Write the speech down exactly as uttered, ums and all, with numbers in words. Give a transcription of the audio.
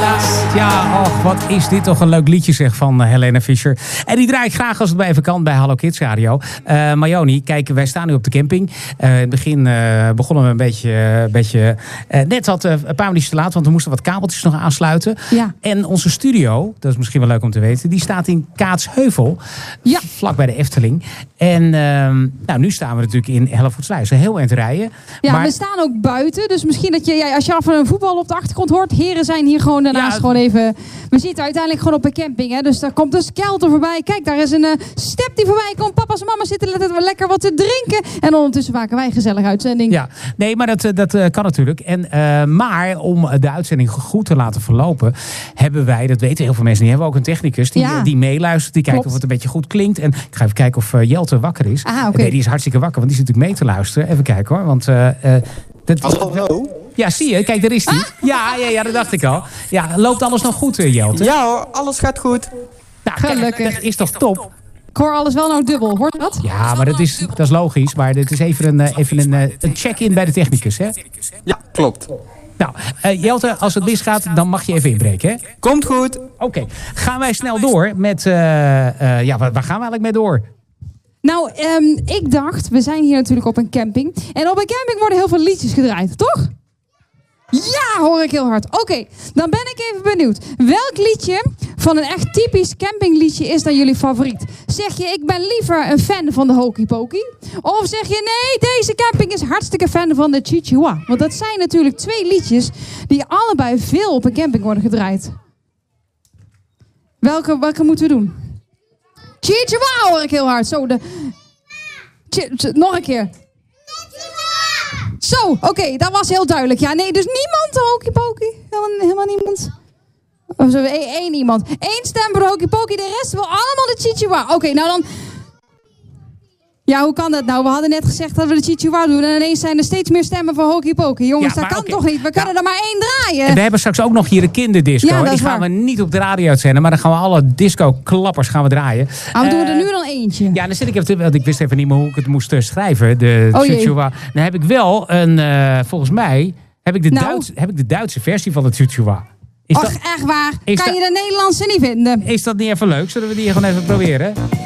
Ja, och, wat is dit toch een leuk liedje zeg van uh, Helene Fischer. En die draai ik graag als het bij even kan bij Hallo Kids Radio. Uh, Mayoni, kijk, wij staan nu op de camping. Uh, in het begin uh, begonnen we een beetje... Uh, beetje uh, net had uh, een paar minuutjes te laat, want we moesten wat kabeltjes nog aansluiten. Ja. En onze studio, dat is misschien wel leuk om te weten, die staat in Kaatsheuvel. Ja. Vlak bij de Efteling. En uh, nou, nu staan we natuurlijk in Hellevoetsluis. Heel eind rijden. Ja, maar... we staan ook buiten. Dus misschien dat je, ja, als je af en een voetbal op de achtergrond hoort. Heren zijn hier gewoon daarnaast Ja, gewoon even... We zitten uiteindelijk gewoon op een camping. Hè, dus daar komt een skelter voorbij. Kijk, daar is een uh, step die voorbij komt. Papa's en mama zitten le- lekker wat te drinken. En ondertussen maken wij een gezellige uitzending. Ja, nee, maar dat, dat uh, kan natuurlijk. En, uh, maar om de uitzending goed te laten verlopen, hebben wij, dat weten heel veel mensen, die hebben ook een technicus die, Ja. die meeluistert. Die kijkt Klopt. of het een beetje goed klinkt. En ik ga even kijken of uh, Jelte wakker is. Ah, oké. Nee, die is hartstikke wakker, want die zit natuurlijk mee te luisteren. Even kijken hoor, want... Uh, uh, dat, Hallo? ja, zie je, kijk, daar is hij. Ja, ja, ja, dat dacht ik al. Ja, loopt alles nog goed, uh, Jelte? Ja hoor, alles gaat goed. Nou, kijk, Gelukkig. dat is toch top? Ik hoor alles wel nou dubbel. Hoort dat? Ja, maar dat is, dat is logisch. Maar dit is even een, uh, even een, uh, een check-in bij de technicus, hè? Ja, klopt. Nou, uh, Jelte, als het misgaat, dan mag je even inbreken, hè? Komt goed. Oké, okay. Gaan wij snel door met... Uh, uh, ja, waar, waar gaan we eigenlijk mee door? Nou, um, ik dacht, we zijn hier natuurlijk op een camping. En op een camping worden heel veel liedjes gedraaid, toch? Ja, hoor ik heel hard. Oké, okay, dan ben ik even benieuwd. Welk liedje van een echt typisch campingliedje is dan jullie favoriet? Zeg je, ik ben liever een fan van de Hokey Pokey? Of zeg je, nee, deze camping is hartstikke fan van de Chihuahua? Want dat zijn natuurlijk twee liedjes die allebei veel op een camping worden gedraaid. Welke, welke moeten we doen? Chihuahua hoor ik heel hard. Zo, de... Ch- ch- nog een keer. Zo, oké, okay, dat was heel duidelijk. Ja, nee, dus niemand de Hokey Pokey? Helemaal, helemaal niemand? Of zo, één, één iemand. Eén stem voor de Hokey Pokey, de rest wil allemaal de Chihuahua. Oké, okay, nou dan... Ja, hoe kan dat nou? We hadden net gezegd dat we de Chihuahua doen en ineens zijn er steeds meer stemmen voor Hokey Pokey. Jongens, Ja, dat kan okay. toch niet? We kunnen Ja. er maar één draaien. En we hebben straks ook nog hier een kinderdisco. Ja, dat die is gaan waar. we niet op de radio uitzenden, maar dan gaan we alle disco-klappers gaan we draaien. Ah, we doen Uh, er nu dan eentje. Ja, dan zit ik even, want ik wist even niet meer hoe ik het moest uh, schrijven. De Oh jee. Chihuahua. Dan heb ik wel een, uh, volgens mij, heb ik, de Nou. Duits, heb ik de Duitse versie van de Chihuahua. Is Och, dat, echt waar? is Kan dat- je de Nederlandse niet vinden? is dat niet even leuk? Zullen we die gewoon even proberen?